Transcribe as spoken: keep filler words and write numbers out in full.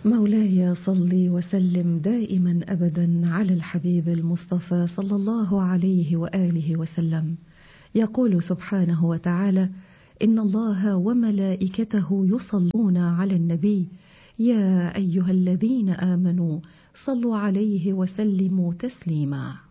مولاي صل وسلم دائما أبدا على الحبيب المصطفى صلى الله عليه وآله وسلم. يقول سبحانه وتعالى: إن الله وملائكته يصلون على النبي يا أيها الذين آمنوا صلوا عليه وسلموا تسليما.